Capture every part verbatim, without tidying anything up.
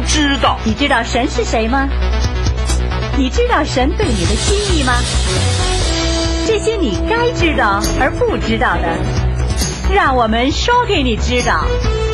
知道。 你知道神是谁吗？你知道神对你的心意吗？这些你该知道而不知道的，让我们说给你知道。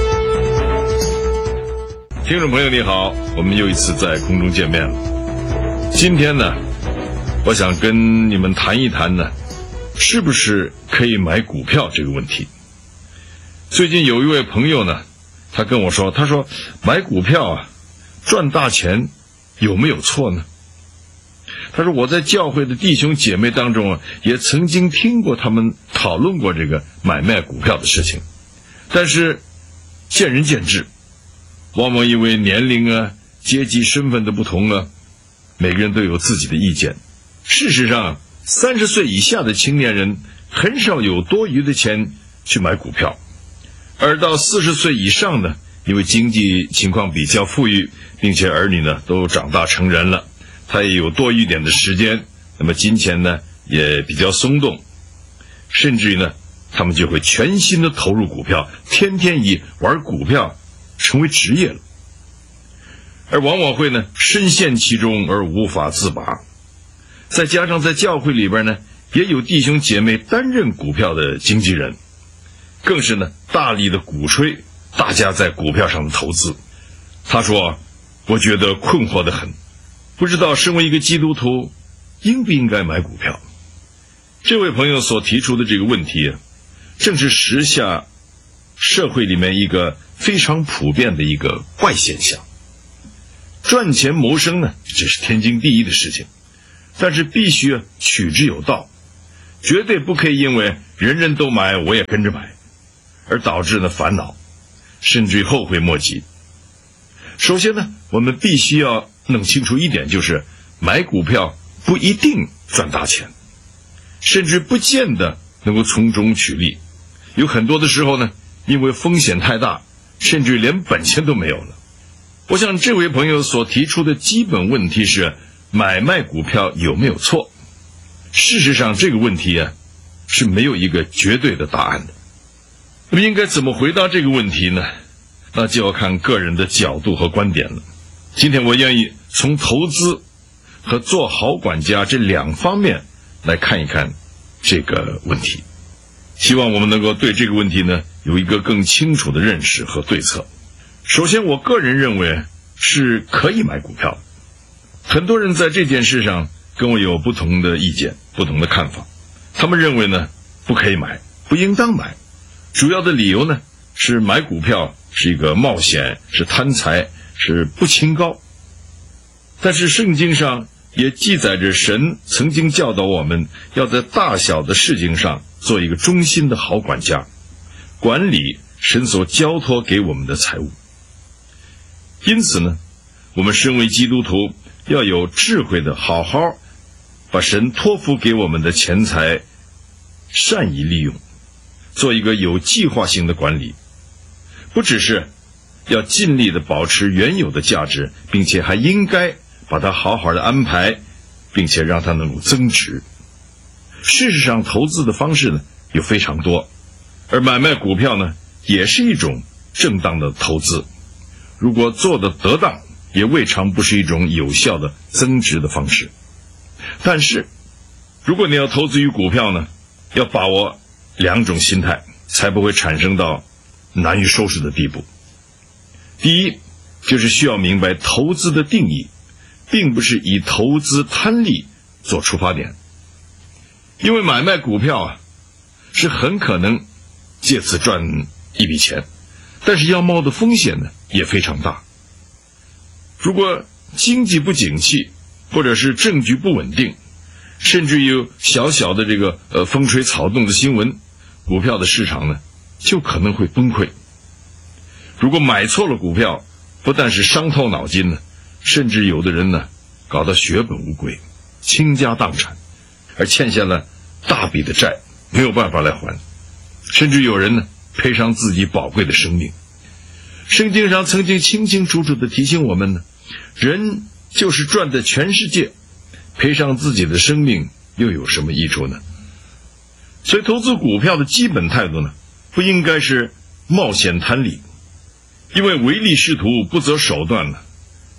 听众朋友你好，我们又一次在空中见面了。今天呢，我想跟你们谈一谈呢，是不是可以买股票这个问题。最近有一位朋友呢，他跟我说，他说买股票啊，赚大钱有没有错呢？他说我在教会的弟兄姐妹当中啊，也曾经听过他们讨论过这个买卖股票的事情，但是见仁见智，往往因为年龄啊、阶级身份的不同啊，每个人都有自己的意见。事实上，三十岁以下的青年人很少有多余的钱去买股票，而到四十岁以上呢，因为经济情况比较富裕，并且儿女呢都长大成人了，他也有多一点的时间，那么金钱呢也比较松动，甚至于呢他们就会全心的投入股票，天天以玩股票成为职业了，而往往会呢深陷其中而无法自拔。再加上在教会里边呢，也有弟兄姐妹担任股票的经纪人，更是呢大力的鼓吹大家在股票上的投资。他说，我觉得困惑得很，不知道身为一个基督徒应不应该买股票。这位朋友所提出的这个问题啊，正是时下社会里面一个非常普遍的一个怪现象。赚钱谋生呢，这是天经地义的事情，但是必须取之有道，绝对不可以因为人人都买我也跟着买，而导致呢烦恼，甚至于后悔莫及。首先呢，我们必须要弄清楚一点，就是买股票不一定赚大钱，甚至不见得能够从中取利。有很多的时候呢，因为风险太大，甚至连本钱都没有了。我想这位朋友所提出的基本问题是，买卖股票有没有错？事实上这个问题啊，是没有一个绝对的答案的。那么应该怎么回答这个问题呢？那就要看个人的角度和观点了。今天我愿意从投资和做好管家这两方面来看一看这个问题，希望我们能够对这个问题呢有一个更清楚的认识和对策。首先，我个人认为是可以买股票的。很多人在这件事上跟我有不同的意见，不同的看法。他们认为呢，不可以买，不应当买。主要的理由呢，是买股票是一个冒险，是贪财，是不清高。但是圣经上也记载着神曾经教导我们要在大小的事情上做一个忠心的好管家，管理神所交托给我们的财物。因此呢，我们身为基督徒要有智慧的好好把神托付给我们的钱财善于利用，做一个有计划性的管理，不只是要尽力的保持原有的价值，并且还应该把它好好的安排，并且让它能够增值。事实上，投资的方式呢有非常多，而买卖股票呢也是一种正当的投资，如果做得得当，也未尝不是一种有效的增值的方式。但是如果你要投资于股票呢，要把握两种心态，才不会产生到难于收拾的地步。第一，就是需要明白投资的定义，并不是以投资贪利做出发点。因为买卖股票啊，是很可能借此赚一笔钱，但是要冒的风险呢也非常大。如果经济不景气，或者是政局不稳定，甚至有小小的这个呃风吹草动的新闻，股票的市场呢就可能会崩溃。如果买错了股票，不但是伤透脑筋呢，甚至有的人呢搞到血本无归，倾家荡产，而欠下了大笔的债，没有办法来还，甚至有人呢赔上自己宝贵的生命。圣经上曾经清清楚楚地提醒我们呢，人就是赚的全世界，赔上自己的生命又有什么益处呢？所以投资股票的基本态度呢，不应该是冒险贪利，因为唯利是图不择手段呢，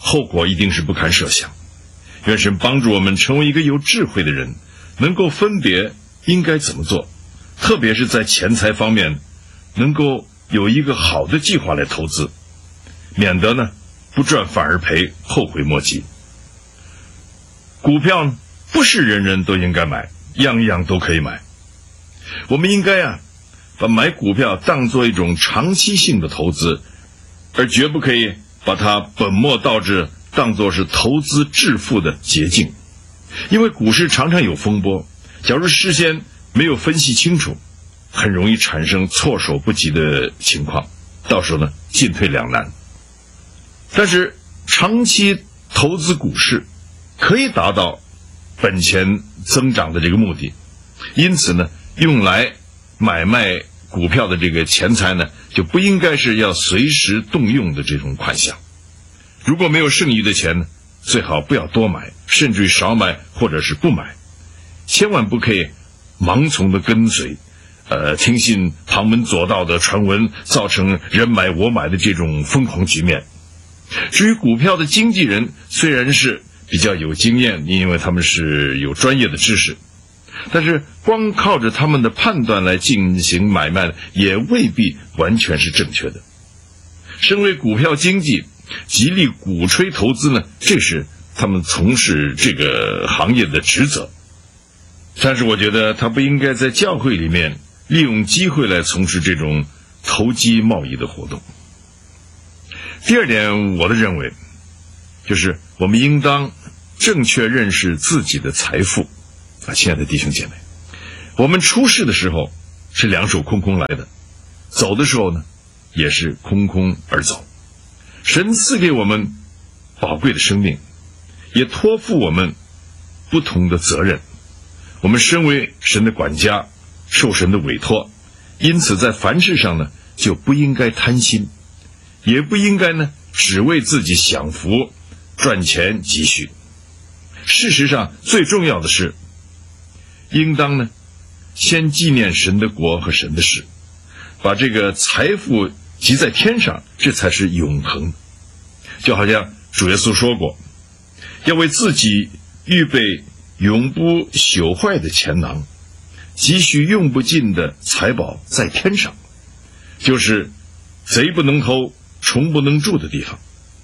后果一定是不堪设想。愿神帮助我们成为一个有智慧的人，能够分别应该怎么做，特别是在钱财方面能够有一个好的计划来投资，免得呢不赚反而赔，后悔莫及。股票不是人人都应该买，样样都可以买。我们应该啊把买股票当作一种长期性的投资，而绝不可以把它本末倒置当作是投资致富的捷径。因为股市常常有风波，假如事先没有分析清楚，很容易产生措手不及的情况，到时候呢进退两难。但是长期投资股市可以达到本钱增长的这个目的，因此呢用来买卖股票的这个钱财呢，就不应该是要随时动用的这种款项。如果没有剩余的钱呢，最好不要多买，甚至于少买或者是不买。千万不可以盲从的跟随，呃，听信旁门左道的传闻，造成人买我买的这种疯狂局面。至于股票的经纪人，虽然是比较有经验，因为他们是有专业的知识，但是光靠着他们的判断来进行买卖，也未必完全是正确的。身为股票经纪，极力鼓吹投资呢，这是他们从事这个行业的职责。但是我觉得他不应该在教会里面利用机会来从事这种投机贸易的活动。第二点，我的认为就是我们应当正确认识自己的财富啊，亲爱的弟兄姐妹，我们出世的时候是两手空空来的，走的时候呢也是空空而走。神赐给我们宝贵的生命，也托付我们不同的责任。我们身为神的管家，受神的委托，因此在凡事上呢就不应该贪心，也不应该呢只为自己享福赚钱积蓄。事实上最重要的是应当呢先纪念神的国和神的事，把这个财富积在天上，这才是永恒。就好像主耶稣说过，要为自己预备永不朽坏的钱囊，积蓄用不尽的财宝在天上，就是贼不能偷，虫不能蛀的地方。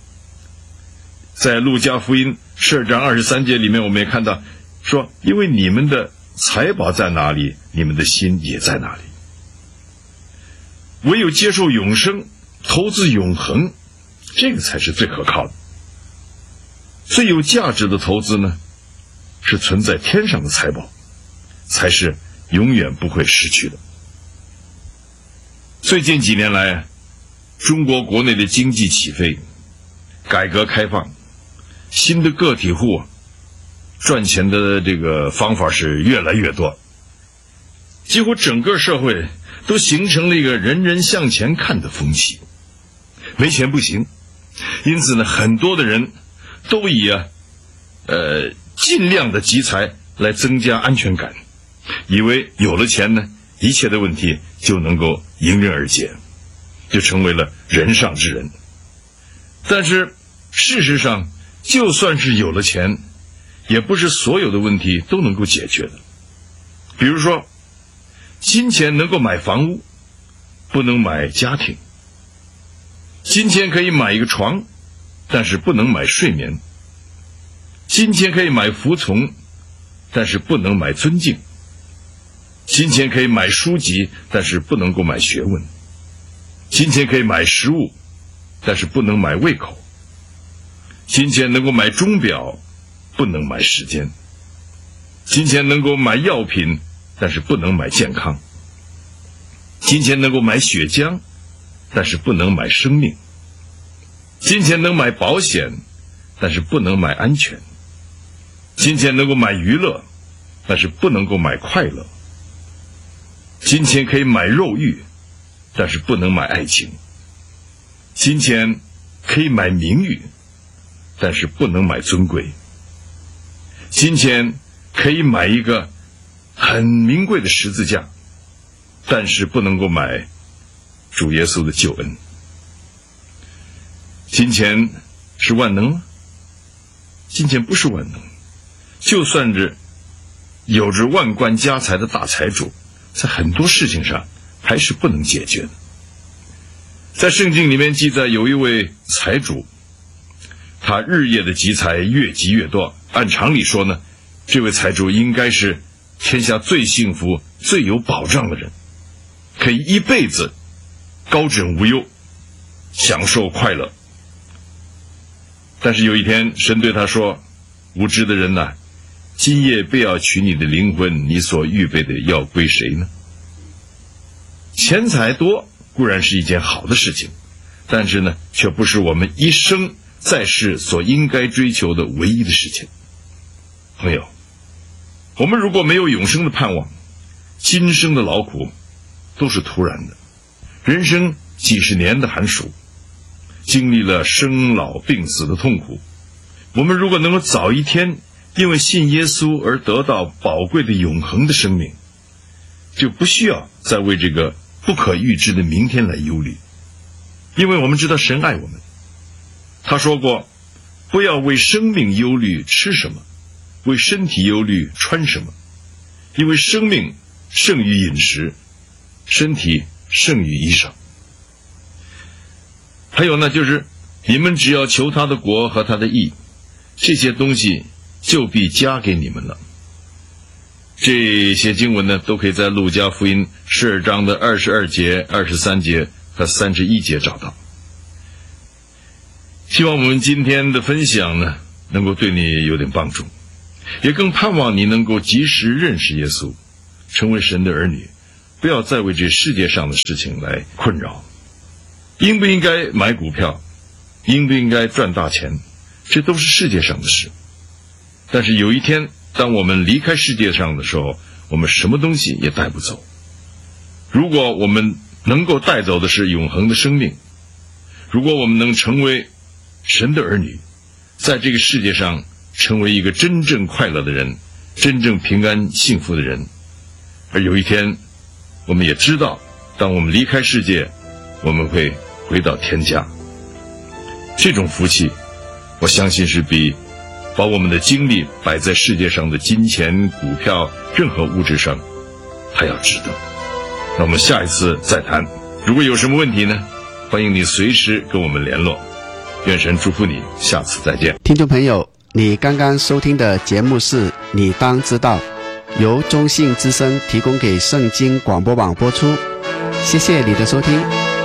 在路加福音十二章二十三节里面，我们也看到说，因为你们的财宝在哪里，你们的心也在哪里。唯有接受永生，投资永恒，这个才是最可靠的。最有价值的投资呢，是存在天上的财宝，才是永远不会失去的。最近几年来，中国国内的经济起飞，改革开放，新的个体户赚钱的这个方法是越来越多，几乎整个社会都形成了一个人人向前看的风气。没钱不行，因此呢，很多的人都以啊，呃，尽量的积财来增加安全感，以为有了钱呢，一切的问题就能够迎刃而解，就成为了人上之人。但是事实上，就算是有了钱，也不是所有的问题都能够解决的。比如说，金钱能够买房屋，不能买家庭。金钱可以买一个床，但是不能买睡眠。金钱可以买服从，但是不能买尊敬。金钱可以买书籍，但是不能够买学问。金钱可以买食物，但是不能买胃口。金钱能够买钟表，不能买时间。金钱能够买药品，但是不能买健康。金钱能够买血浆，但是不能买生命。金钱能买保险，但是不能买安全。金钱能够买娱乐，但是不能够买快乐。金钱可以买肉欲，但是不能买爱情。金钱可以买名誉，但是不能买尊贵。金钱可以买一个很名贵的十字架，但是不能够买主耶稣的救恩。金钱是万能吗？ 金钱不是万能，就算是有着万贯家财的大财主，在很多事情上还是不能解决的。在圣经里面记载，有一位财主，他日夜的积财，越积越多。按常理说呢，这位财主应该是天下最幸福、最有保障的人，可以一辈子高枕无忧，享受快乐。但是有一天，神对他说：无知的人呐、啊，今夜必要取你的灵魂，你所预备的要归谁呢？钱财多固然是一件好的事情，但是呢，却不是我们一生在世所应该追求的唯一的事情。朋友，我们如果没有永生的盼望，今生的劳苦都是突然的。人生几十年的寒暑，经历了生老病死的痛苦，我们如果能够早一天因为信耶稣而得到宝贵的永恒的生命，就不需要再为这个不可预知的明天来忧虑。因为我们知道神爱我们，他说过，不要为生命忧虑吃什么，为身体忧虑穿什么，因为生命胜于饮食，身体胜于衣裳。还有呢，就是你们只要求他的国和他的义，这些东西就必加给你们了。这些经文呢，都可以在路加福音十二章的二十二节、二十三节和三十一节找到。希望我们今天的分享呢，能够对你有点帮助，也更盼望你能够及时认识耶稣，成为神的儿女，不要再为这世界上的事情来困扰。应不应该买股票，应不应该赚大钱，这都是世界上的事。但是有一天，当我们离开世界上的时候，我们什么东西也带不走。如果我们能够带走的是永恒的生命，如果我们能成为神的儿女，在这个世界上成为一个真正快乐的人，真正平安幸福的人，而有一天我们也知道，当我们离开世界，我们会回到天家。这种福气，我相信是比把我们的精力摆在世界上的金钱、股票、任何物质上还要值得。那我们下一次再谈。如果有什么问题呢，欢迎你随时跟我们联络。愿神祝福你，下次再见。 听众朋友，你刚刚收听的节目是你当知道，由中信之声提供给圣经广播网播出。谢谢你的收听。